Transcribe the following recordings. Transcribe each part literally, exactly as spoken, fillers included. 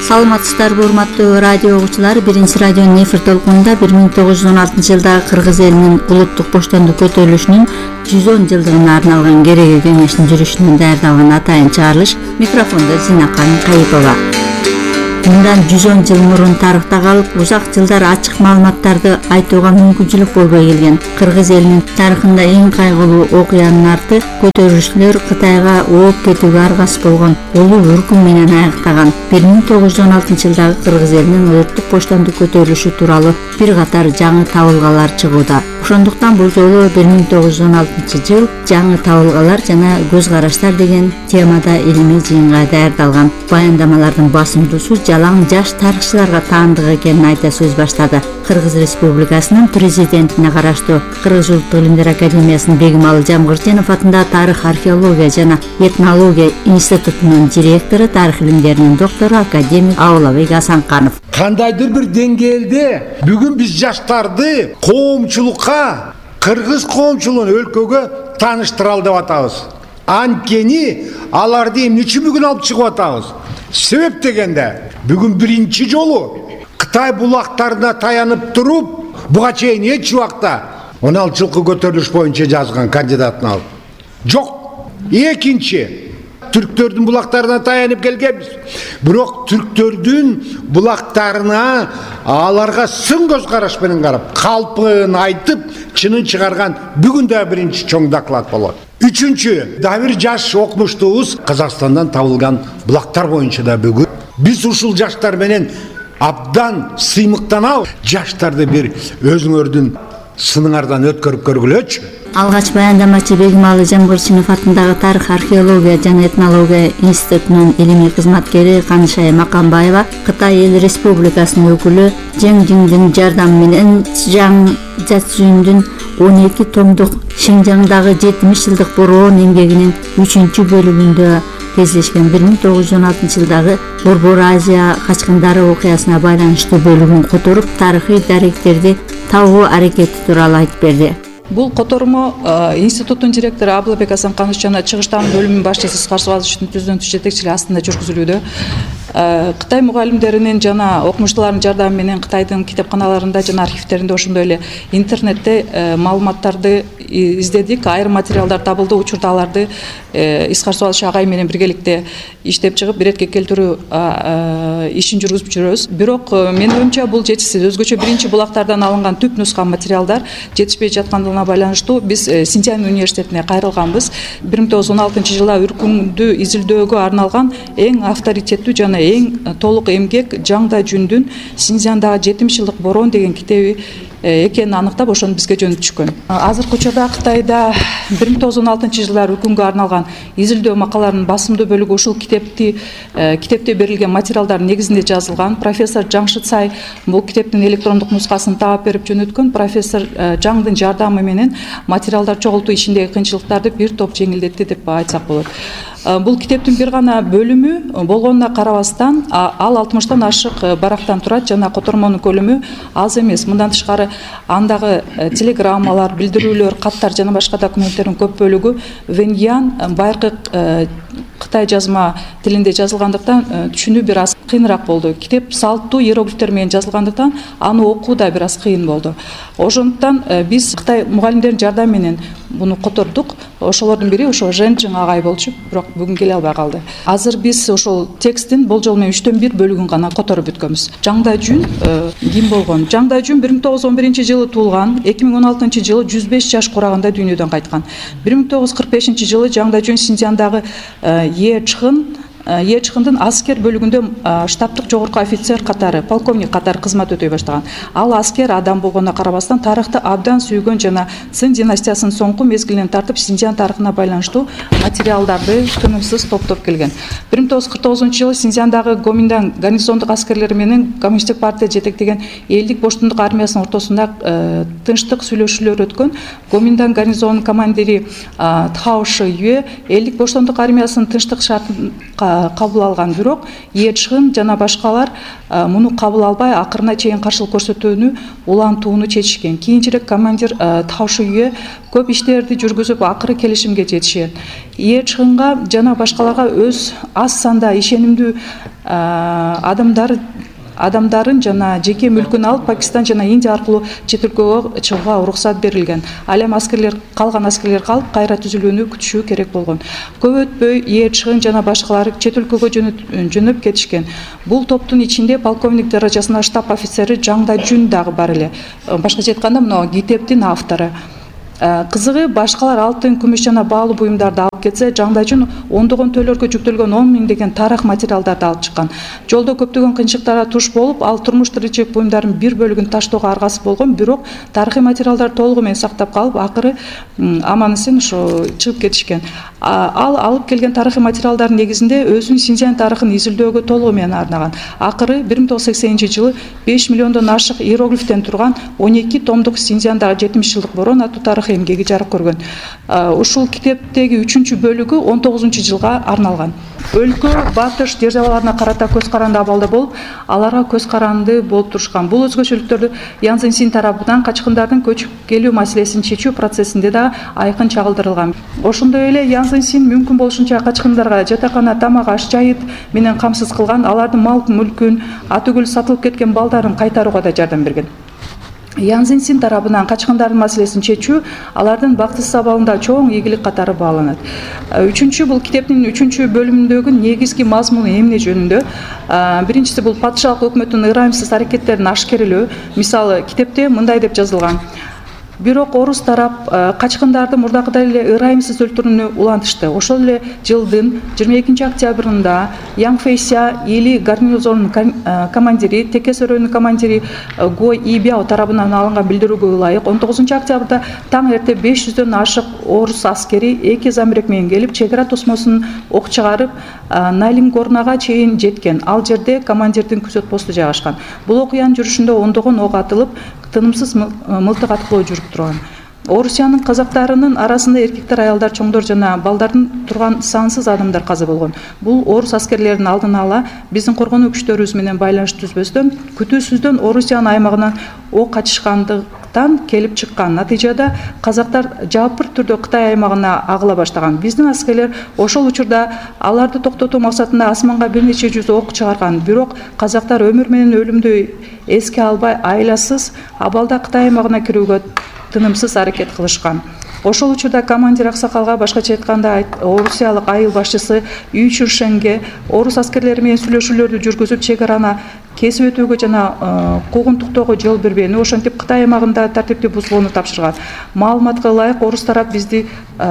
Саламатсыздарбы урматтуу радио угуучулар, биринчи радионун эфир толкунунда бир миң тогуз жүз он алтынчы жылдагы кыргыз элинин улуттук боштондук көтөрүлүшүнүн жүз он жылдыгына арналган кереги кеңештин жүрүшүнөн даярдалган атайын чыгарылыш. Микрофондо Зинакан Кайыпова. Мындан жүз он жыл мурун тарыхта калып, узак жылдар ачык маалыматтарды айтууга мүмкүнчүлүк болбой келген кыргыз элинин тарыхында эң кайгылуу окуянын арты көтөрүлүшчүлөр Кытайга ооп кетүүгө аргас болгон улуу үркүм менен аяктаган бир миң тогуз жүз он алтынчы жылдагы кыргыз элинин улуттук боштондук көтөрүлүшү тууралуу бир катар жаңы табылгалар чыгууда. Ошондуктан бул жолу бир миң тогуз жүз он алтынчы жыл жаңы табылгалар жана көз караштар деген темада илимий жыйынга даярдалган баяндамалардын басымдуусу жалаң жаш тарыхчыларга таандык экенин айта сөз баштады. Кыргыз Республикасынын президентине караштуу Кыргыз Улуттук илимдер академиясынын Бегималы Жамгыртжанов атындагы тарых, археология жана этнология институтунун директору, тарых илимдеринин доктору академик Абылбек Асанканов. Кандайдыр бир деңгээлде бүгүн биз жаштарды коомчулукка, кыргыз коомчулугун өлкөгө тааныштыралы деп атабыз. Анткени аларды эмне үчүн бүгүн алып чыгып атабыз? Себеп дегенде бүгүн биринчи жолу Кытай булактарына таянып туруп, буга чейин эч убакта он алты жылкы көтөрүлүш боюнча жазган кандидатын алып жок. Экинчи, түрктөрдүн булактарына таянып келгенбиз. Бирок түрктөрдүн булактарына аларга сын көз караш менен карап, калпын айтып, чынын чыгарган бүгүн да биринчи чоң доклад болот. Үчүнчү, да бир жаш окумуштуубуз Казакстандан табылган булактар боюнча да бүгүн биз ушул жаштар менен абдан сыймыктанабыз. Жаштарды бир өзүңөрдүн сыныңардан өткөрүп көргүлөчү. Алгач баяндамачы Бегималы Жамгыртжанов атындагы тарых, археология жана этнология институтунун илимий кызматкери Канышай Макамбаева Кытай эл республикасынын өкүлү Жең Жиңдин жардамы менен Чжаң Цзюндүн он эки томдук Шинжаңдагы жетимиш жылдык бороон эмгегинин үчүнчү бөлүгүндө кездешкен бир миң тогуз жүз он алтынчы жылдагы Борбор Азия качкындары окуясына байланыштуу бөлүгүн которуп, тарыхый даректерди табуу аракети тууралуу айтып берди. Бул котормо институттун директору Абылбек Асанканов жана чыгыштан бөлүмүнүн башчысы Исқар Суаловичтин түздөн түз жетекчилиги астында жүргүзүлүүдө. Кытай мугалимдеринин жана окумуштуулардын жардамы менен Кытайдын китепканаларында жана архивтеринде, ошондой эле интернетте маалыматтарды издедик, айрым материалдар табылды, учурда аларды Исқар Суалович агай менен биргеликте иштеп чыгып, биретке келтирүү ишин жүргүзүп жүрөбүз. Бирок менин оюмча бул жетишсиз. Өзгөчө биринчи булактардан алынган түп нуска материалдар жетишпей жаткандыгына байланыштуу биз Синьцзянь университетине кайрылганбыз. бир миң тогуз жүз он алтынчы жылда үркүмдү изилдөөгө арналган эң авторитеттүү жана эң толук эмгек Жаң Дажүндүн Синьцзяндагы жетимиш жылдык бороон деген китеби экенин аныктап, ошону бизге жөнөтүшкөн. Азыркы учурда Кытайда бир миң тогуз жүз он алтынчы жылдар үркүмгө арналган изилдөө макалаларынын басымдуу бөлүгү ушул китепти китепте берилген материалдар негизинде жазылган. Профессор Жаң Шыцай бул китептин электрондук нускасын таап берип жөнөткөн. Профессор Жаңдын жардамы менен материалдар чогултуу ишиндеги кыйынчылыктарды бир топ жеңилдетти деп айтсак болот. Бул китептин бир гана бөлүмү болгонуна карабастан ал алтымыштан ашык барактан турат жана котормонун көлөмү аз эмес. Мындан тышкары андагы телеграммалар, билдирүүлөр, каттар жана башка документтердин көп бөлүгү Вэньян байыркы Кытай жазма тилинде жазылгандыктан түшүнүү бир аз кыйыныраак болду. Китеп салттуу иероглифтер менен жазылгандыктан аны окуу да бир аз кыйын болду. Ошондуктан биз Кытай мугалимдеринин жардамы менен буну котордук. Ошолордун бири ошо Жэнжиң агай болчу, бирок бүгүн келе албай калды. Азыр биз ошол текстин болжол менен үчтөн бир бөлүгүн гана которуп бүткөнбүз. Жаң Дажүн ким болгон? Жаң Дажүн бир миң тогуз жүз он биринчи жылы туулган, эки миң он алтынчы жылы жүз беш жаш кураганда дүйнөдөн кайткан. бир миң тогуз жүз кырк бешинчи жылы Жаң Дажүн Синьцзяндагы Ечхын Ечхындын аскер бөлүгүндө штабтык жогорку офицер катары, полковник катары кызмат өтөй баштаган. Ал аскер адам болгонуна карабастан тарыхты абдан сүйгөн жана Цин династиясынын соңку мезгилинен тартып Синьцзян тарыхына байланыштуу материалдарды тынымсыз топтоп келген. бир миң тогуз жүз кырк тогузунчу жылы Синьцзяндагы Гоминдан гарнизондук аскерлери менен Коммунисттик партия жетектеген элдик боштондук армиясынын ортосунда тынчтык сүйлөшүүлөр өткөн. Гоминдан гарнизонунун командири Тхао Ши Юэ элдик боштондук армиясынын тынчтык шартын кабыл алган, бирок Ечхин жана башкалар муну кабыл албай акырына чейин каршылык көрсөтүүнү, улантууну чечишкен. Кийинчерээк командир Таушуге көп иштерди жүргүзүп акыры келишимге жетишет. Ечхинга жана башкаларга өз аз санда ишенимдүү адамдар адамдарын жана жеке мүлкүн алып Пакистан жана Индия аркылуу чет өлкөгө чыгууга уруксат берилген. Ал эми аскерлер калган аскерлер калып кайра түзүлүүнү күтүшү керек болгон. Көп өтпөй Ечхин жана башкалары чет өлкөгө жөнөп кетишкен. Бул топтун ичинде полковник даражасына штаб офицери Жаңда Жүн дагы бар эле. Башкача айтканда, мына китептин автору. Кызыгы, башкалар алтын, күмүш жана баалуу буюмдарды алып кетсе, Жаңдажын ондогон төлөргө жүктөлгөн он миңдеген тарых материалдарды алып чыккан. Жолдо көптөгөн кыйынчылыктарга туш болуп, ал турмуш тиричилик буюмдарын бир бөлүгүн таштоого аргасыз болгон, бирок тарыхый материалдар толугу менен сактап калып, акыры аман-эсен ошо чыгып кетишкен. Ал алып келген тарыхый материалдардын негизинде өзүнүн Синьцзян тарыхын изилдөөгө толугу менен арнаган. Акыры бир миң тогуз жүз сексенинчи жылы беш миллиондон ашык иероглифтен турган он эки томдук Синьцзяндагы жетимиш жылдык борон аттуу тарыхый эмгеги жарык көргөн. Ушул китептеги үчүнчү бөлүгү он тогузунчу жылга арналган. Өлкө батыш державаларына карата көз каранды абалда болуп, аларга көз каранды болуп турушкан. Бул өзгөчөлүктөрдү Ян Цзиньсин тарабынан качкындардын көчүп келүү маселесин чечүү процессинде да айкын чагылдырылган. Ошондой эле Ян Цзиньсин мүмкүн болушунча качкындарга жатакана, тамак аш, жайыт менен камсыз кылган, алардын мал мүлкүн, атүгүл сатылып кеткен балдарын кайтарууга да жардам берген. Ян Цзиньсин тарабынан качкындардын маселесин чечүү алардын бактысыз абалында чоң ийгилик катары бааланат. Үчүнчү, бул китептин үчүнчү бөлүмүндөгү негизги мазмуну эмне жөнүндө? Биринчиси, бул патшалык өкмөттүн ырайымсыз аракеттерин ашкерелөө. Мисалы, китепте мындай деп жазылган: бирок орус тарап качкындарды мурдакыдай эле ырайымсыз өлтүрүүнү улантышты. Ошол эле жылдын жыйырма экинчи октябрында Яң Фэйся Или гарнизонунун командири, Текес өрөөнүн командири Го Ибяо тарабынан алынган билдирүүгө ылайык он тогузунчу октябрда таң эрте беш жүздөн ашык орус аскери эки замирек менен келип, чек ара тосмосун ок чыгарып, Налингорнага чейин жеткен. Ал жерде командирдин күзөт посту жайгашкан. Бул окуянын жүрүшүндө ондогон ок атылып, тынымсыз мылтык аткылоо жүрүп турган. Орусиянын казактарынын арасында эркектер, аялдар, чоңдор жана балдардын турган сансыз адамдар каза болгон. Бул орус аскерлеринин алдын ала биздин коргонуу күчтөрүбүз менен байланыш түзбөстөн, күтүүсүздөн Орусиянын аймагынан ок ачышкандыктан келип чыккан. Натыйжада казактар жапыр түрдө Кытай аймагына агыла баштаган. Биздин аскерлер ошол учурда аларды токтотуу максатында асманга бир нече жүз ок чыгарган. Бирок казактар өмүр менен өлүмдү эске албай, айласыз абалда Кытай аймагына кирүүгө тынымсыз аракет кылышкан. Ошол учурда командир аксакалга, башкача айтканда орусиялык айыл башчысы Үй Чүршенге орус аскерлери менен сүйлөшүүлөрдү жүргүзүп, чек араны кесип өтүүгө жана куугунтуктоого жол бербөөнү, ошентип Кытай аймагында тартипти бузгонду тапшырган. Маалыматка ылайык, орус тарап бизди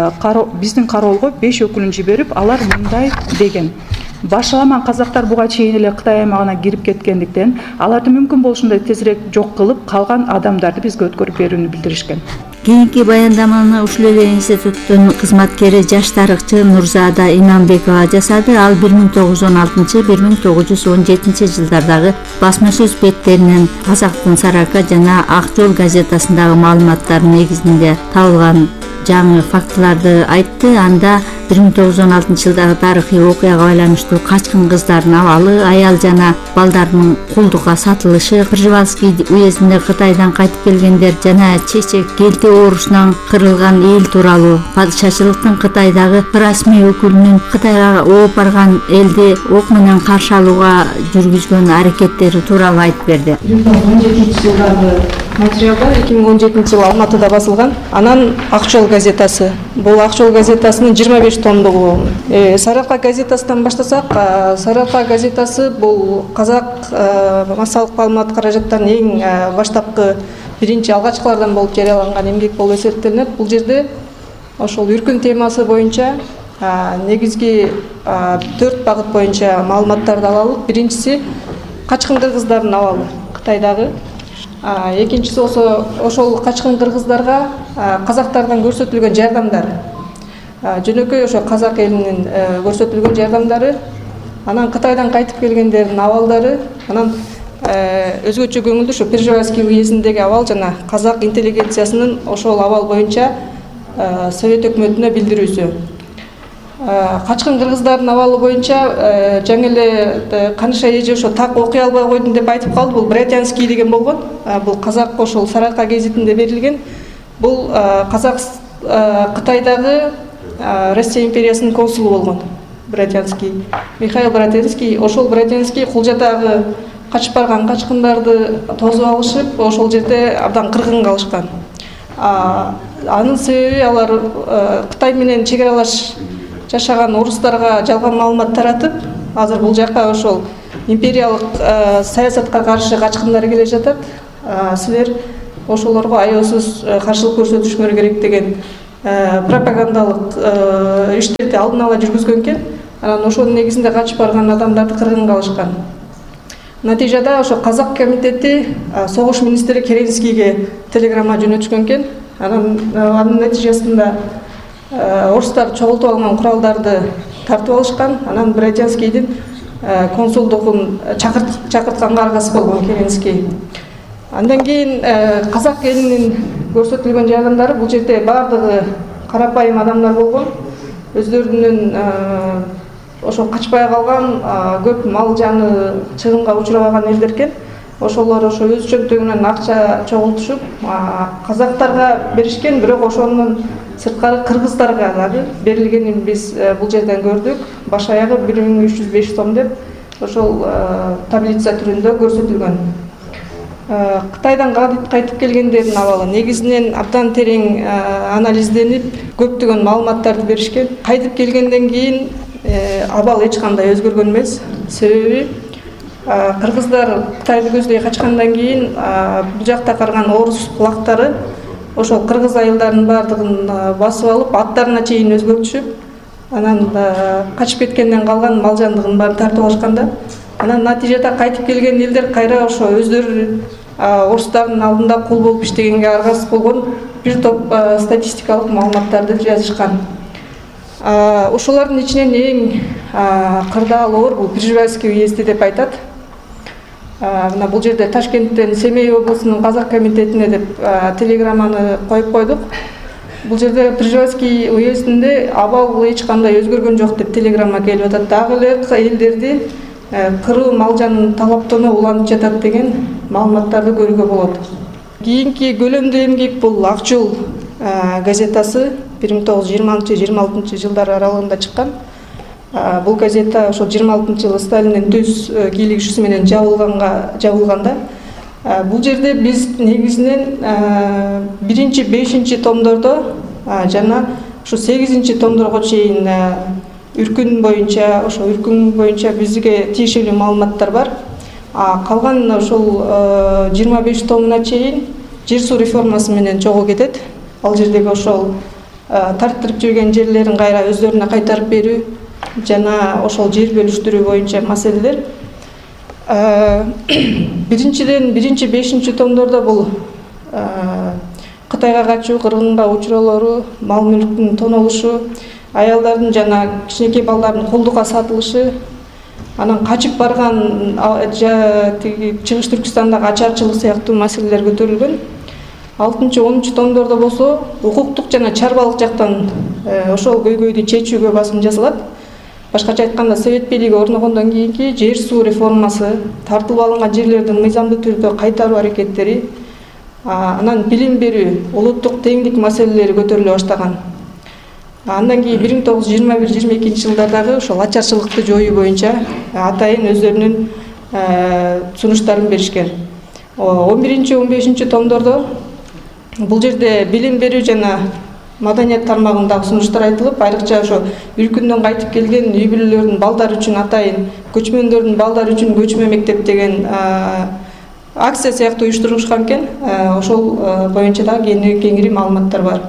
биздин кароолго беш өкүлүн жиберип, алар мындай деген: башаламан казактар буга чейин эле Кытай аймагына кирип кеткендиктен, аларды мүмкүн болушундай тезирээк жок кылып, калган адамдарды бизге өткөрүп берүүнү билдиришкен. Кийинки баяндаманы ушул эле институттун кызматкери, жаш тарыхчы Нурзада Иманбекова жасады. Ал бир миң тогуз жүз он алтынчы — бир миң тогуз жүз он жетинчи жылдардагы басма сөз беттеринен Казактын Сарыарка жана Ак жол газетасындагы маалыматтардын негизинде табылган жаңы фактыларды айтты. Анда бир миң тогуз жүз он алтынчы жылдагы тарыхый окуяга байланыштуу качкын кыздардын абалы, аял жана балдардын кулдукка сатылышы, Пржевальский уездинде Кытайдан кайтып келгендер жана чечек келти оорусунан кырылган эл тууралуу, падышачылыктын Кытайдагы расмий өкүлүнүн Кытайга ооп барган элди ок менен каршы алууга жүргүзгөн аракеттери тууралуу айтып берди. бир миң он жетинчи жылдагы материалдар эки миң он жетинчи жылы Алматыда басылган. Анан Ак жол газетасы. Бул Ак жол газетасынын жыйырма беш томдугу. Сарыарка газетасынан баштасак, Сарыарка газетасы бул казак массалык маалымат каражаттарынын эң баштапкы биринчи алгачкылардан болуп жарыяланган эмгек болуп эсептелинет. Бул жерде ошол үркүн темасы боюнча негизги төрт багыт боюнча маалыматтарды алалык. Биринчиси качкын кыргыздардын абалы Кытайдагы. Экинчиси ошол качкын кыргыздарга казактардан көрсөтүлгөн жардамдар. Жөнөкөй ошо казак элинин көрсөтүлгөн жардамдары, анан Кытайдан кайтып келгендердин абалдары, анан өзгөчө көңүлдүү ошо Пржевальский уездиндеги абал жана казак интеллигенциясынын ошол абал боюнча Совет өкмөтүнө билдирүүсү. качкын кыргыздардын абалы боюнча жаңы эле Каныша эже ошо так окуй албай койдум деп айтып калды. Бул Братянский деген болгон. Бул казак ошол Сарыарка гезитинде берилген. Бул казак Кытайдагы Россия империясынын консулу болгон. Братянский, Михаил Братянский. Ошол Братянский кулжатагы качып барган качкындарды тосуп алышып, ошол жерде абдан кыргын калышкан. Анын себеби алар Кытай менен чек аралаш жашаган орустарга жалган маалымат таратып, азыр бул жакка ошол империялык саясатка каршы качкындар келе жатат. Силер ошолорго аеосуз каршылык көрсөтүшүңөр керек деген пропагандалык иштерди алдын ала жүргүзгөн экен. Анан ошонун негизинде качып барган адамдарды кыргын калышкан. Натыйжада ошо казак комитети согуш министри Керенскийге телеграмма жөнөтүшкөн экен. Анан анын натыйжасында орустар чогултуп алган куралдарды тартып алышкан. Анан Братянскийдин консулдугун чакыртканга аргасыз болгон Керенский. Андан кийин казак элинин көрсөтүлгөн жагындары бул жерде баардыгы карапайым адамдар болгон. Өздөрүнүн ошо качпай калган көп мал жаны чыгымга учурабаган элдер экен. Ошолор ошо өз чөнтөгүнөн акча чогултушуп казактарга беришкен, бирок ошонун сырткары кыргыздарга дагы берилгенин биз бул жерден көрдүк. Баш аягы бир миң үч жүз беш сом деп ошол таблица түрүндө көрсөтүлгөн. Кытайдан кайтып келгендердин абалы негизинен абдан терең анализденип, көптөгөн маалыматтарды беришкен. Кайтып келгенден кийин абал эч кандай өзгөргөн эмес. Себеби кыргыздар Кытайды көздөй качкандан кийин бул жакта карган орус кулактары ошол кыргыз айылдарынын баардыгын басып алып, аттарына чейин өзгөртүшүп, анан качып кеткенден калган мал жандыгын баарын тартып алышканда, анан натыйжада кайтып келген элдер кайра ошо өздөрү орустардын алдында кул болуп иштегенге аргасыз болгон бир топ статистикалык маалыматтарды жазышкан. Ошолордун ичинен эң кырдаалуур бул Прижевальский уезди деп айтат. Мына бул жерде Ташкенттен Семей облусунун казак комитетине деп телеграмманы коюп койдук. Бул жерде Прижевальский уездинде абал эч кандай өзгөргөн жок деп телеграмма келип атат. Дагы эле элдерди кыруу мал жанын талаптоно уланып жатат деген маалыматтарды көрүүгө болот. Кийинки көлөмдүү эмгек бул Ак жол газетасы бир миң тогуз жүз жыйырма алтынчы жыйырма алтынчы жылдар аралыгында чыккан. Бул газета ошол жыйырма алтынчы жылы Сталиндин түз кийлигишүүсү менен жабылганга жабылганда, бул жерде биз негизинен биринчи бешинчи томдордо жана ушу сегизинчи томдорго чейин үркүн боюнча, ошо үркүн боюнча бизге тиешелүү маалыматтар бар. Калган ошол жыйырма беш томуна чейин жер суу реформасы менен чогуу кетет. Ал жердеги ошол тарттырып жүргөн жерлерин кайра өздөрүнө кайтарып берүү жана ошол жер бөлүштүрүү боюнча маселелер. Биринчиден биринчи бешинчи томдордо бул Кытайга качуу, кыргынга учуроолору, мал мүлктүн тонолушу, аялдардын жана кичинекей балдардын колдукка сатылышы, анан качып барган Чыгыш Түркүстандагы ачарчылык сыяктуу маселелер көтөрүлгөн. алтынчы онунчу томдордо болсо укуктук жана чарбалык жактан ошол көйгөйдү чечүүгө басым жасалат. Башкача айтканда, Совет бийлиги орногондон кийинки жер суу реформасы, тартылып алынган жерлердин мыйзамдуу түрдө кайтаруу аракеттери, анан билим берүү, улуттук теңдик маселелери көтөрүлө баштаган. Андан кийин бир миң тогуз жүз жыйырма бир жыйырма экинчи жылдардагы ошол ачарчылыкты жоюу боюнча атайын өздөрүнүн сунуштарын беришкен. он биринчи он бешинчи томдордо бул жерде билим берүү жана маданият тармагындагы сунуштар айтылып, айрыкча ошо үркүндөн кайтып келген үй бүлөлөрдүн балдары үчүн атайын, көчмөндөрдүн балдары үчүн көчмө мектеп деген акция сыяктуу уюштурушкан экен. Ошол боюнча да кеңири маалыматтар бар.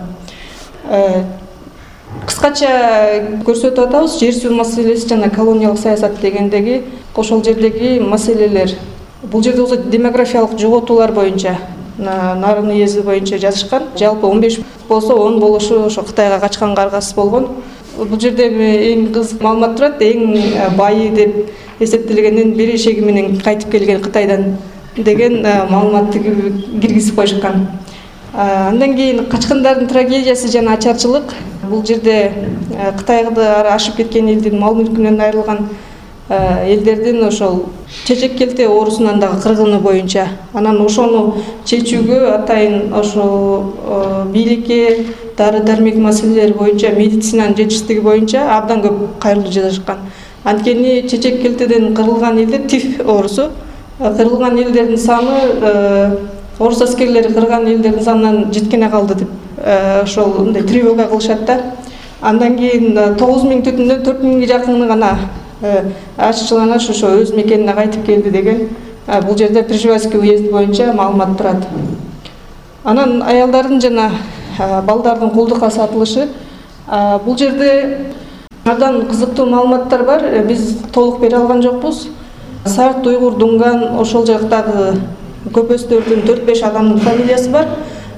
Кыскача көрсөтүп атабыз, жер суу маселеси жана колониялык саясат дегендеги ошол жердеги маселелер. Бул жерде болсо демографиялык жоготуулар боюнча нарын уезди боюнча жазышкан. Жалпы он беш болсо он болушу ошо Кытайга качканга аргасыз болгон. Бул жерде эң кызык маалымат турат, эң байы деп эсептелгендин бир эшеги менен кайтып келген Кытайдан деген маалыматты киргизип коюшкан. Андан кийин качкындардын трагедиясы жана ачарчылык. Бул жерде Кытайды ашып кеткен элдин мал мүлкүнөн айрылган элдердин ошол чечек келте оорусунан дагы кыргыны боюнча анан ошону чечүүгө атайын ошол бийликке дары дармек маселелери боюнча медицинанын жетишсиздиги боюнча абдан көп кайрылуу жасашкан. Анткени чечек келтеден кырылган элдер тиф оорусу, кырылган элдердин саны орус аскерлери кырган элдердин санынан жеткене калды деп ошол мындай тревога кылышат да. Андан кийин тогуз миң түтүндөн төрт миңге жакыны гана ашчыланаш ошо өз мекенине кайтып келди деген бул жерде Пржевальский уезд боюнча маалымат турат. Анан аялдардын жана балдардын кулдукка сатылышы, бул жерде абдан кызыктуу маалыматтар бар. Биз толук бере алган жокпуз. Сарт, Уйгур, Дунган ошол жактагы көпөстөрдүн төрт беш адамдын фамилиясы бар.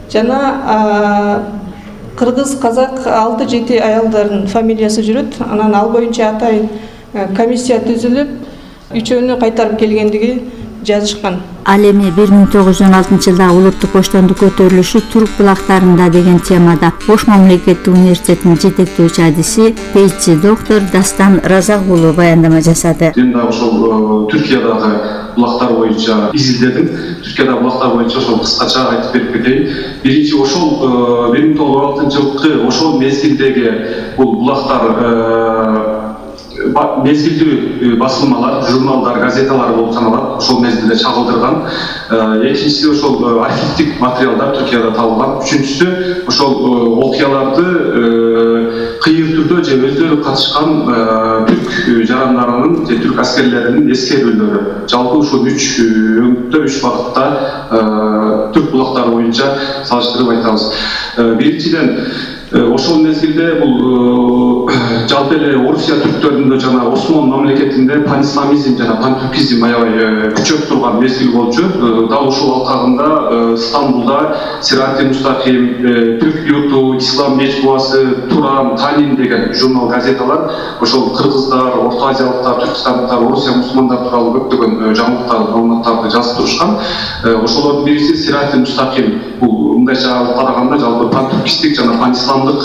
Жана кыргыз, казак алты жети аялдардын фамилиясы жүрөт. Анан ал боюнча атайын комиссия түзүлүп, үчөөнү кайтарып келгендиги жазышкан. Ал эми бир миң тогуз жүз он алтынчы жылдагы улуттук боштондук көтөрүлүшү Түрк булактарында деген темада Ош мамлекеттик университетинин жетектөөчү адиси, пейчи доктор Дастан Разак уулу баяндама жасады. Мен дагы ошол Түркиядагы булактар боюнча изилдедим. Түркиядагы булактар боюнча ошол кыскача айтып берип кетейин. Биринчи ошол бир миң тогуз жүз он алтынчы жылкы ошол мезгилдеги бул булактар мезгилдүү басылмалар, журналдар, газеталар болуп саналат. Ошол мезгилде чагылдырган. Экинчиси ошол архивдик материалдар Түркияда табылган. Үчүнчүсү ошол окуяларды кыйыр түрдө же өздөрү катышкан түрк жарандарынын же түрк аскерлеринин эскерүүлөрү. Жалпы ушул үч өңүттө, үч багытта түрк булактары боюнча салыштырып айтабыз. Биринчиден ошол мезгилде бул жалпы эле Орусия түрктөрүндө жана Осмон мамлекетинде панисламизм жана пантүркизм аябай күчөп турган мезгил болчу. Дал ушул алкагында Стамбулда Сирати Мустаким, Түрк юрту, Ислам мечбуасы, Туран, Танин деген журнал газеталар ошол кыргыздар, Орто Азиялыктар, Түркстандыктар, Орусия мусулмандар тууралуу көптөгөн жаңылыктарды, маалыматтарды жазып турушкан. Ошолордун бириси Сирати Мустаким. Бул мындайча алып караганда жалпы пантүркистик жана панисламдык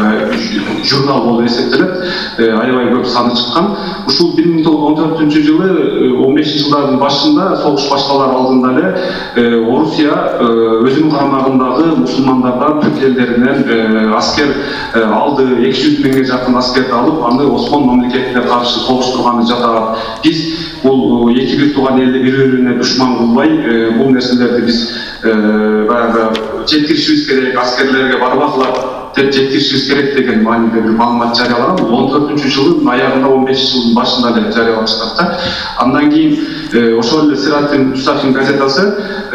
журнал болуп эсептелет. Аябай көп саны чыккан. Ушул бир миң тогуз жүз он төртүнчү жылы он бешинчи жылдардын башында согуш башталар алдында эле Орусия өзүнүн карамагындагы мусулмандардан, түрк элдеринен аскер алды. эки жүз миңге жакын аскерди алып, аны Осмон мамлекетине каршы согуштурганы жатат. Биз бул эки бир тууган элди бири-бирине душман кылбай, бул нерселерди биз баягы жеткиришибиз керек, аскерлерге барбакла деп жеткиришибиз керек деген мааниде бир маалымат жарыялаган. он төртүнчү жылдын аягында, он бешинчи жылдын башында эле жарыялашкан да. Андан кийин ошол эле Сирати Мустаким газетасы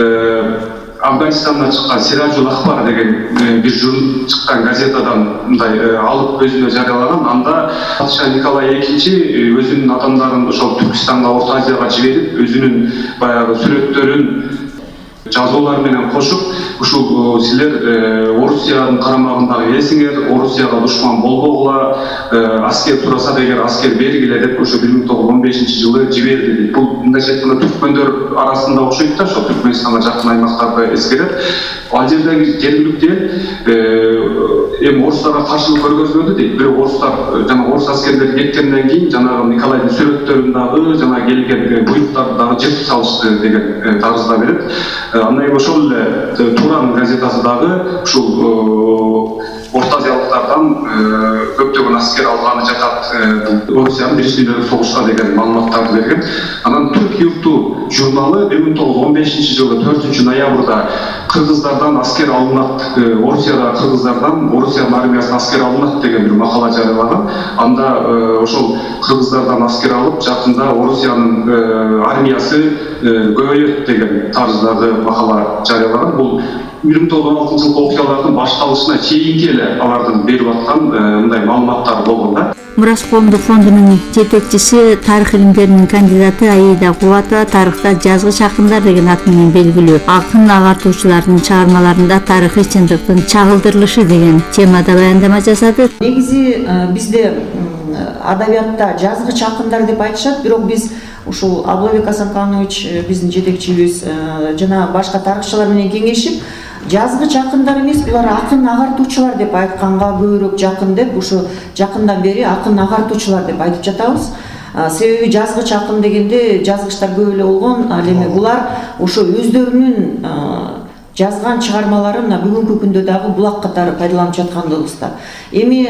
Афганистандан чыккан Сираджул Ахбар деген бир журнал чыккан газетадан мындай алып өзүнө жарыялаган. Анда Патша Николай экинчи өзүнүн адамдарын ошол Түркистанга, Орто Азияга жиберип, өзүнүн баягы сүрөттөрүн жазуулар менен кошуп, ушул силер Орусиянын карамагындагы элсиңер, Орусияга душман болбогула, аскер турасак эгер аскер бергиле деп ошо бир миң тогуз жүз он бешинчи жылы жиберди. Бул мындайча айтканда түркмөндөр арасында окшойт да, ошо Түркмөнстанга жакын аймактарды эскерет. Ал жердеги жергиликтер эми орустарга каршылык көргөзбөдү дейт. Бирок орустар жана орус аскерлери кеткенден кийин жанагы Николайдын сүрөттөрүн дагы, жана келген буйруктарды дагы жыртып салышты деген тарызда берет. Андан кийин ошол эле Туран газетасы дагы ушул Орто Азиялыктардан көптөгөн аскер алганы жатат. Орусиянын биринчи дүйнөлүк согушка деген маалыматтарды берген. Анан Түрк юрту журналы бир миң тогуз жүз он бешинчи жылы төртүнчү ноябрда кыргыздардан аскер алынат, Орусияда кыргыздардан Орусиянын армиясына аскер алынат деген бир макала жарыялаган. Анда ошол кыргыздардан аскер алып, жакында Орусиянын армиясы көбөйөт деген тарыздагы макала жарыялаган. Бул бир миң тогуз жүз он алтынчы жылкы окуялардын башталышына чейинки эле алардын берип аткан мындай маалыматтар болгон да. Мурас коомдук фондунун жетекчиси, тарых илимдеринин кандидаты Аида Кубатова тарыхта жазгыч акындар деген ат менен белгилүү. Акын агартуучулардын чыгармаларында тарыхый чындыктын чагылдырылышы деген темада баяндама жасады. Негизи бизде адабиятта жазгыч акындар деп айтышат, бирок биз ушул Аблабек Асанканович биздин жетекчибиз жана башка тарыхчылар менен кеңешип жазгыч акындар эмес, булар акын агартуучулар деп айтканга көбүрөөк жакын деп, ушу жакындан бери акын агартуучулар деп айтып жатабыз. Себеби жазгыч акын дегенде жазгычтар көп эле болгон, ал эми булар ошо өздөрүнүн жазган чыгармаларын мына бүгүнкү күндө дагы булак катары пайдаланып жаткандыгыбызда. Эми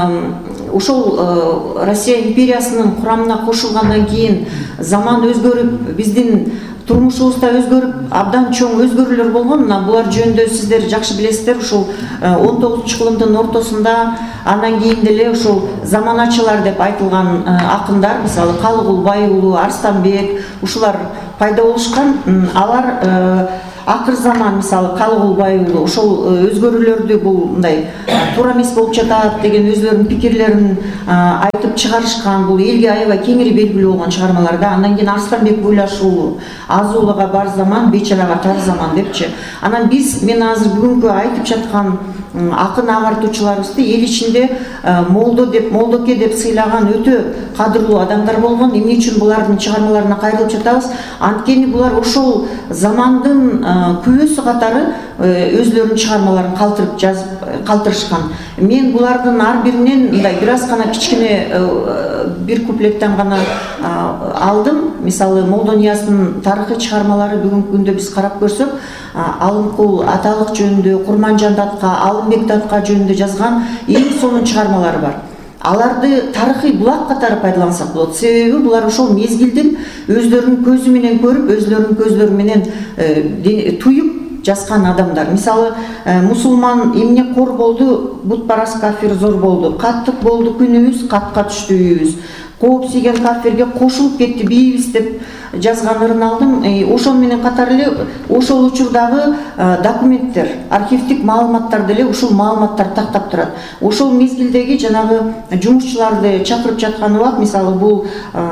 ошол Россия империясынын курамына кошулгандан кийин заман өзгөрүп, биздин турмушубузда өзгөрүп, абдан чоң өзгөрүүлөр болгон. Мына булар жөнүндө сиздер жакшы билесиздер. Ушул он тогузунчу кылымдын ортосунда, андан кийин деле ушул заманачылар деп айтылган акындар, мисалы Калыгул Байуулу, Арстанбек, ушулар пайда болушкан. Алар акыр заман, мисалы Калыгул Байуулу ошол өзгөрүүлөрдү бул мындай туура эмес болуп жатат деген өзлөрүнүн пикирлерин айтып чыгарышкан. Бул элге аябай кеңири белгилүү болгон чыгармаларда. Андан кийин Арстанбек Буйлашуулу Азуулага бар заман, Бечарага тар заман депчи. Анан биз мен азыр бүгүнкү айтып жаткан акын агартуучуларыбызды эл ичинде молдо деп, молдоке деп сыйлаган өтө кадырлуу адамдар болгон. Эмне үчүн булардын чыгармаларына кайрылып жатабыз? Анткени булар ошол замандын күбөсү катары өзлөрүнүн чыгармаларын калтырып жазып калтырышкан. Мен булардын ар биринен мындай бир аз гана кичине бир куплеттен гана алдым. Мисалы Молдонияздын тарыхый чыгармалары бүгүнкү күндө биз карап көрсөк, Алымкул аталык жөнүндө, Курманжан Датка, Алымбек Датка жөнүндө жазган эң сонун чыгармалары бар. Аларды тарыхый булак катары пайдалансак болот. Себеби булар ошол мезгилдин өздөрүнүн көзү менен көрүп, өздөрүнүн көзлөрү менен туюп жазган адамдар. Мисалы мусулман эмне кор болду, бутпарас кафир зор болду. Каттык болду күнүбүз, катка түштү үйүбүз. Кооп сийген кафирге кошулуп кетти бийибиз деп жазганын алдым. Ошол менен катар эле ошол учурдагы документтер, архивдик маалыматтар деле ушул маалыматтар тактап турат. Ошол мезгилдеги жанагы жумушчуларды чакырып жаткан убак, мисалы бул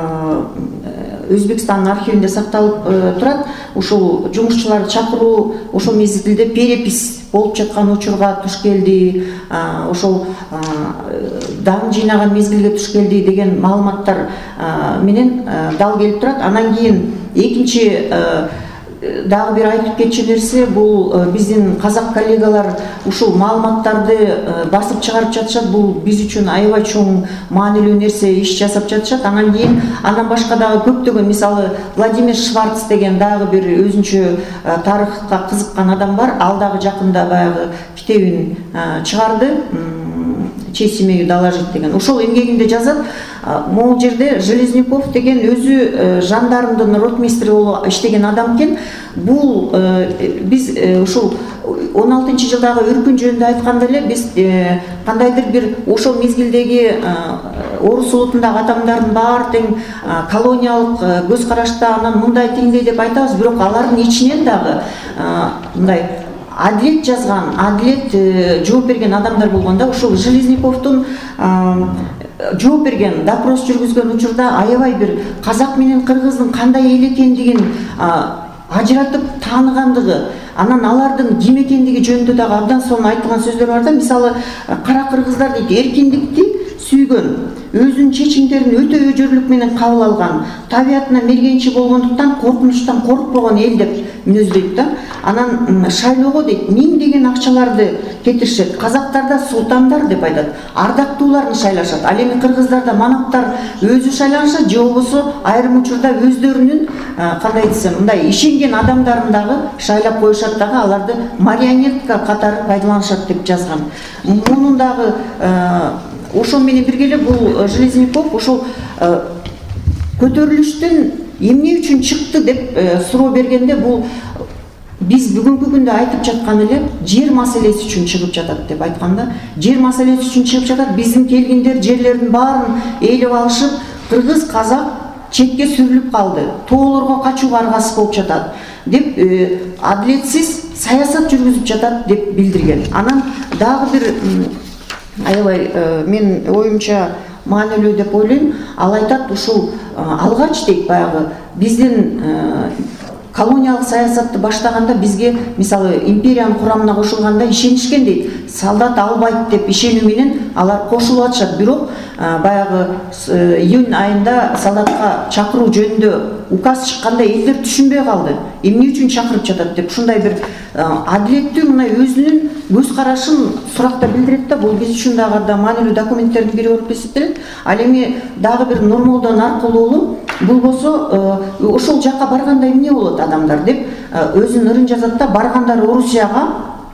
Өзбекстандын архивинде сакталып турат. Ошол жумушчуларды чакыруу ошол мезгилде перепис болуп жаткан учурга туш келди, ошол дан жыйнаган мезгилге туш келди деген маалыматтар менен дал келип турат. Анан кийин экинчи дагы бир айтып кетчү нерсе, бул биздин казак коллегалар ушул маалыматтарды басып чыгарып жатышат. Бул биз үчүн аябай чоң маанилүү нерсе, иш жасап жатышат. Анан кийин андан башка дагы көптөгөн, мисалы Владимир Шварц деген дагы бир өзүнчө тарыхка кызыккан адам бар. Ал дагы жакында баягы китебин чыгарды, Честь имею доложить деген. Ошол эмгегинде жазат. Могул жерде Железняков деген өзү жандармдын ротмистри болуп иштеген адам экен. Бул биз ушул он алтынчы жылдагы өркүн жөнүндө айтканда эле биз кандайдыр бир ошол мезгилдеги орус улутундагы адамдардын баары тең колониялык көз карашта, анан мындай теңдей деп айтабыз. Бирок алардын ичинен дагы мындай адилет жазган, адилет жооп берген адамдар болгондо, ушул Железняковдун жооп берген, допрос жүргүзгөн учурда аябай бир казак менен кыргыздын кандай эл экендигин ажыратып тааныгандыгы, анан алардын ким экендиги жөнүндө дагы абдан сонун айтылган сөздөр бар да. Мисалы кара кыргыздар дейт, эркиндикти сүйгөн, өзүнүн чечимдерин өтө өжөрлүк менен кабыл алган, табиятына мергенчи болгондуктан коркунучтан коркпогон эл деп мүнөздөйт да. Анан шайлоого дейт, миңдеген акчаларды кетиришет. Казактарда султандар деп айтат, ардактууларын шайлашат. Ал эми кыргыздарда манаптар өзү шайланышат, же болбосо айрым учурда өздөрүнүн кандай десем, мындай ишенген адамдарын дагы шайлап коюшат дагы, аларды марионетка катары пайдаланышат деп жазган. Мунун дагы ошол менен бирге эле бул Железняков ошол көтөрүлүштүн эмне үчүн чыкты деп суроо бергенде, бул биз бүгүнкү күндө айтып жаткан эле жер маселеси үчүн чыгып жатат деп айтканда, жер маселеси үчүн чыгып жатат. Биздин келгиндер жерлердин баарын ээлеп алышып, кыргыз, казак четке сүрүлүп калды, тоолорго качууга аргасыз болуп жатат деп, адилетсиз саясат жүргүзүп жатат деп билдирген. Анан дагы бир аябай мен оюмча маанилүү деп ойлойм. Ал айтат, ушул алгач дейт, баягы биздин колониялык саясатты баштаганда бизге, мисалы империянын курамына кошулганда ишенишкен дейт. Солдат албайт деп ишенүү менен алар кошулуп атышат. Бирок баягы июнь айында солдатка чакыруу жөнүндө указ чыкканда элдер түшүнбөй калды. Эмне үчүн чакырып жатат деп ушундай бир адилеттүү мына өзүнүн көз карашын суракта билдирет да, бул биз үчүн дагы да маанилүү документтердин бири болуп эсептелет. Ал эми дагы бир Нурмолдон аркылуу болбосо ошол жакка барганда эмне болот адамдар деп өзүнүн ырын жазат да, баргандар Орусияга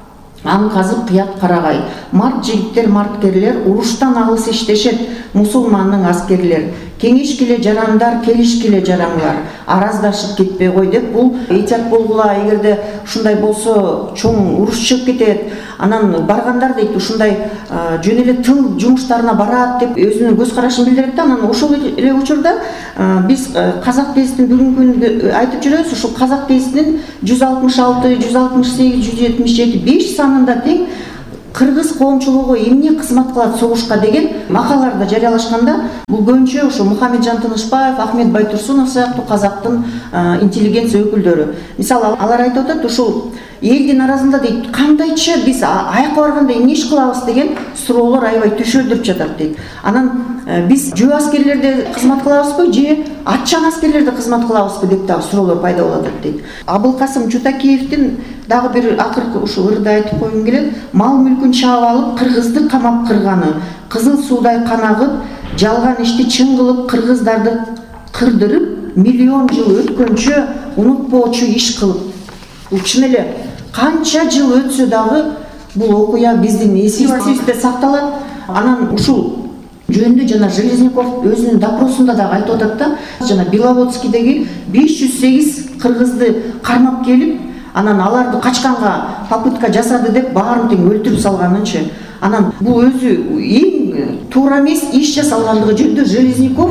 аң казып кыят карагай. Март жигиттер, марткерлер уруштан алыс иштешет, мусулмандын аскерлер. Кеңешкиле жарандар, келишкиле жараңлар, араздашып кетпей кой деп бул эйтият болгула, эгерде ушундай болсо чоң уруш чыгып кетет. Анан баргандар дейт ушундай жөн эле тыл жумуштарына барат деп өзүнүн көз карашын билдирет да. Анан ошол эле учурда биз Казак гезитин бүгүнкү күндө айтып жүрөбүз. Ушул Казак гезитинин жүз алтымыш алты, жүз алтымыш сегиз, жүз жетимиш жети, беш санында тең кыргыз коомчулугу эмне кызмат кылат согушка деген макалаларды жарыялашканда, бул көбүнчө ошо Мухамеджан Тынышбаев, Ахмет Байтурсунов сыяктуу казактын интеллигенция өкүлдөрү. Мисалы алар айтып атат, ушул элдин арасында дейт, кандайча биз аякка барганда эмне иш кылабыз деген суроолор аябай төшөлдүрүп жатат дейт. Анан биз жөө аскерлерде кызмат кылабызбы же атчан аскерлерде кызмат кылабызбы деп дагы суроолор пайда болуп атат дейт. Абылкасым Жутакеевдин дагы бир акыркы ушул ырды айтып койгум келет. Мал мүлкүн чаап алып кыргызды камап кырганы, кызыл суудай канагып, жалган ишти чын кылып кыргыздарды кырдырып, миллион жыл өткөнчө унутпоочу иш кылып. Бул чын эле канча жыл өтсө дагы бул окуя биздин эсибизде сакталат. Анан ушул жөнүндө жана Железников өзүнүн допросунда дагы айтып атат да, жана Беловодскийдеги беш жүз сегиз кыргызды кармап келип, анан аларды качканга попытка жасады деп баарын тең өлтүрүп салганынчы. Анан бул өзү эң туура эмес иш жасалгандыгы жөнүндө Железников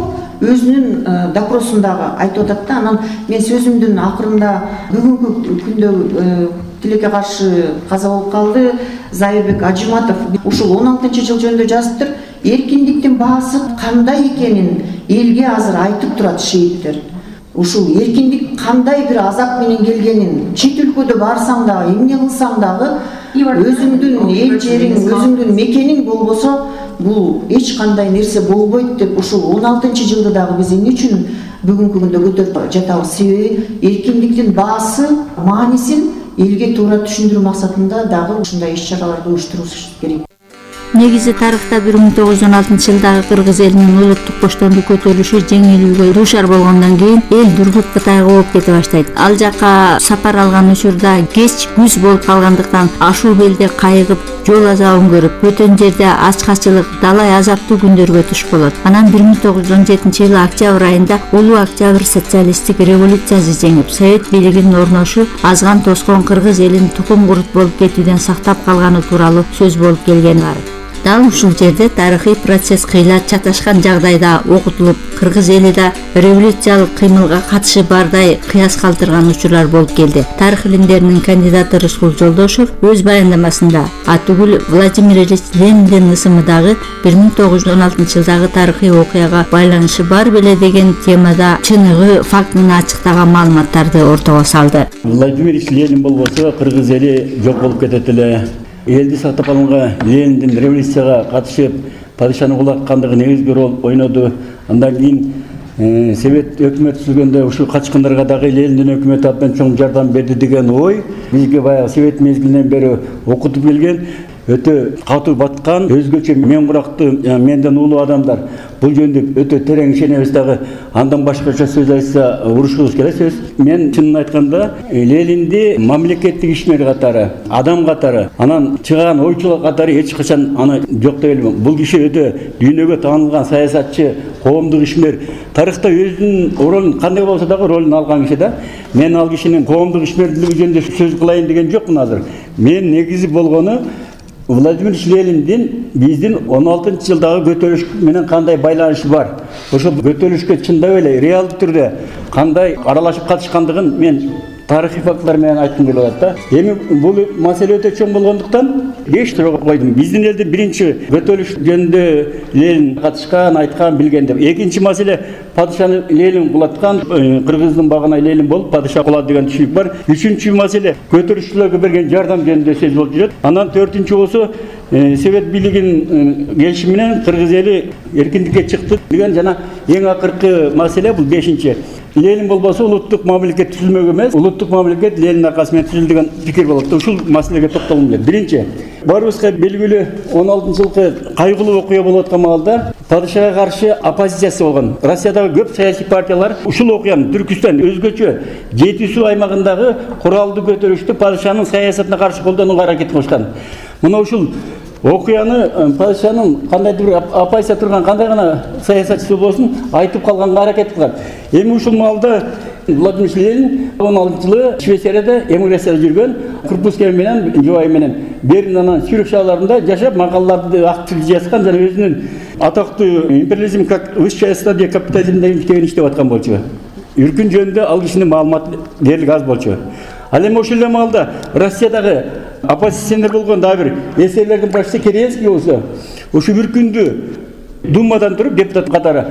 өзүнүн допросундагы айтып атат да. Анан мен сөзүмдүн акырында бүгүнкү күндө тилекке каршы каза болуп калды Зайырбек Ажыматов ушул он алтынчы жыл жөнүндө жазыптыр. Эркиндиктин баасы кандай экенин элге азыр айтып турат шейиттер. Ушул эркиндик кандай бир азап менен келгенин, чет өлкөдө барсаң дагы, эмне кылсаң дагы, өзүңдүн эл жериң, өзүңдүн мекениң болбосо, бул эч кандай нерсе болбойт деп ушул он алтынчы жылды дагы биз эмне үчүн бүгүнкү күндө көтөрүп жатабыз? Себеби эркиндиктин баасы, маанисин элге туура түшүндүрүү максатында дагы ушундай иш-чараларды уюштуруш керек. Негизи тарыхта бир миң тогуз жүз он алтынчы жылдагы кыргыз элинин улуттук боштондук көтөрүлүшү жеңилүүгө дуушар болгондон кийин эл Дүргүткө тайгылып кете баштайт. Ал жакка сапар алган учурда кеч күз болуп калгандыктан ашуу белде кайыгып, жол азабын көрүп, бөтөн жерде ачкачылык, далай азаптуу күндөргө туш болот. Анан бир миң тогуз жүз он жетинчи жылы октябрь айында улуу октябрь социалисттик революциясы жеңип, совет бийлигинин орношу азган тоскон кыргыз элин тукум курут болуп кетүүдөн сактап калганы тууралуу сөз болуп келгени бар. Дал ушул жерде тарыхый процесс кыйла чаташкан жагдайда окутулуп, кыргыз эли да революциялык кыймылга катышы бардай кыяс калтырган учурлар болуп келди. Тарых илимдеринин кандидаты Рыскул Жолдошов өз баяндамасында атүгүл Владимир Ильич Лениндин ысымы дагы бир миң тогуз жүз он алтынчы жылдагы тарыхый окуяга байланышы бар беле деген темада чыныгы фактыны ачыктаган маалыматтарды ортого салды. Владимир Ильич Ленин болбосо кыргыз эли жок болуп кетет эле. Элди сактап калганга Лениндин революцияга катышып, падышаны кулаткандыгы негизги роль ойноду. Андан кийин Совет өкмөтү түзүлгөндө ушул качкындарга дагы Лениндин өкмөтү абдан чоң жардам берди деген ой бизге баягы Совет мезгилинен бери окутуп келген. Өтө катуу баткан, өзгөчө мен бурактуу, менден улуу адамдар бул жөнүндө өтө терең ишенебиз дагы. Андан башкача сөз айтса урушкубуз келет сөз. Мен чынын айтканда Ленинди мамлекеттик ишмер катары, адам катары, анан чыган ойчулар катары эч качан аны жок деп элбейм. Бул киши өтө дүйнөгө таанылган саясатчы, коомдук ишмер. Тарыхта өзүнүн ролун кандай болсо дагы ролун алган киши да. Мен ал кишинин коомдук ишмердиги жөнүндө сөз кылайын деген жокмун азыр. Мен негизи болгону Владимир Ильич Лениндин биздин он алтынчы жылдагы көтөрүлүш менен кандай байланышы бар? Ошо көтөрүлүшкө чындап эле реалдуу түрдө кандай аралашып катышкандыгын мен тарыхый фактылар менен айткым келип атат да. Эми бул маселе өтө чоң болгондуктан беш суроо койдум. Биздин элдин биринчи көтөрүлүш жөнүндө Ленин катышкан, айткан, билген деп. Экинчи маселе падышаны Ленин кулаткан, кыргыздын багына Ленин болуп падыша кулат деген түшүнүк бар. Үчүнчү маселе көтөрүлүшчүлөргө берген жардам жөнүндө сөз болуп жүрөт. Анан төртүнчү болсо Совет бийлигинин келишими менен кыргыз эли эркиндикке чыкты деген жана эң акыркы маселе бул бешинчи. Ленин болбосо улуттук мамлекет түзүлмөк эмес, улуттук мамлекет Ленин аркасы менен түзүлдү деген пикир болот. Ушул маселеге токтолгум келет. Биринчи, баарыбызга белгилүү он алтынчы жылкы кайгылуу окуя болуп аткан маалда падышага каршы оппозициясы болгон. Россиядагы көп саясий партиялар ушул окуяны Түркүстан өзгөчө жети суу аймагындагы куралдуу көтөрүштү падышанын саясатына каршы колдонууга аракет кылышкан. Мына ушул окуяны падышанын кандайдыр бир оппозиция турган кандай гана саясатчысы болсун айтып калганга аракет кылган. Эми ушул маалда Владимир Ленин он алтынчы жылы Швейцарияда эмиграцияда жүргөн, Курбускай менен, жубайы менен Бернанын сүйрөк шаарларында жашап, макалаларды актив жазган жана өзүнүн атактуу империализм как высшая стадия капитализм деген китебин иштеп аткан болчу. Үркүн жөнүндө ал кишинин маалымат дээрлиги аз болчу. Ал эми ошол эле маалда Россиядагы оппозиционер болгон дагы бир эсерлердин башчысы Керенский болсо, ушу Үркүндү Думадан туруп депутат катары